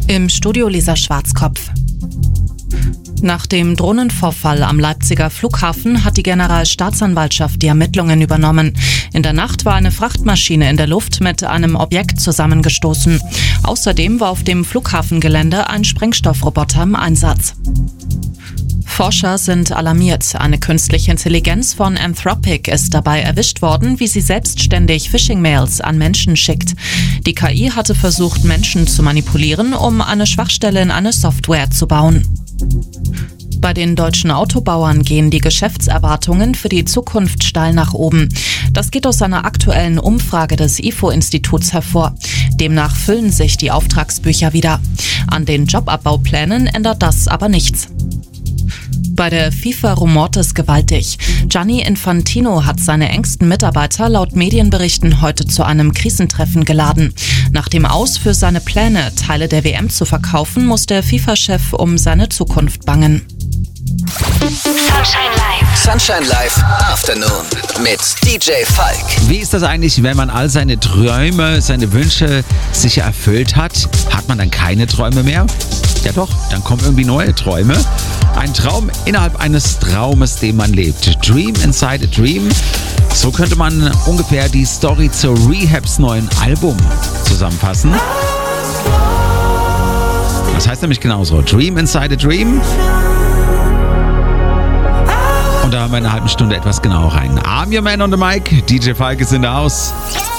Im Studio Lisa Schwarzkopf. Nach dem Drohnenvorfall am Leipziger Flughafen hat die Generalstaatsanwaltschaft die Ermittlungen übernommen. In der Nacht war eine Frachtmaschine in der Luft mit einem Objekt zusammengestoßen. Außerdem war auf dem Flughafengelände ein Sprengstoffroboter im Einsatz. Forscher sind alarmiert. Eine künstliche Intelligenz von Anthropic ist dabei erwischt worden, wie sie selbstständig Phishing-Mails an Menschen schickt. Die KI hatte versucht, Menschen zu manipulieren, um eine Schwachstelle in eine Software zu bauen. Bei den deutschen Autobauern gehen die Geschäftserwartungen für die Zukunft steil nach oben. Das geht aus einer aktuellen Umfrage des IFO-Instituts hervor. Demnach füllen sich die Auftragsbücher wieder. An den Jobabbauplänen ändert das aber nichts. Bei der FIFA rumort es gewaltig. Gianni Infantino hat seine engsten Mitarbeiter laut Medienberichten heute zu einem Krisentreffen geladen. Nach dem Aus für seine Pläne, Teile der WM zu verkaufen, muss der FIFA-Chef um seine Zukunft bangen. Sunshine Live Afternoon mit DJ Falk. Wie ist das eigentlich, wenn man all seine Träume, seine Wünsche sich erfüllt hat? Hat man dann keine Träume mehr? Ja doch, dann kommen irgendwie neue Träume. Ein Traum innerhalb eines Traumes, den man lebt. Dream inside a dream. So könnte man ungefähr die Story zu Rehabs neuen Album zusammenfassen. Das heißt nämlich genauso. Dream inside a dream. Und da haben wir in einer halben Stunde etwas genauer rein. I'm your man on the mic. DJ Falk ist in der Haus.